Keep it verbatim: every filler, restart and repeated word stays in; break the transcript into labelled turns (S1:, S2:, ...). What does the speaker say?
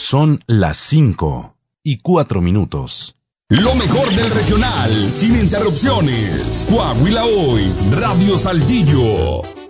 S1: Son las cinco y cuatro minutos.
S2: Lo mejor del regional, sin interrupciones. Coahuila Hoy, Radio Saltillo.